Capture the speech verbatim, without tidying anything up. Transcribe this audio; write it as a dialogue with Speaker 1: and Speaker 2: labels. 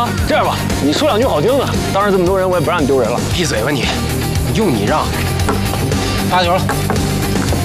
Speaker 1: 啊，这样吧，你说两句好听的，当着这么多人，我也不让你丢人了。
Speaker 2: 闭嘴吧你！用你让。发球了。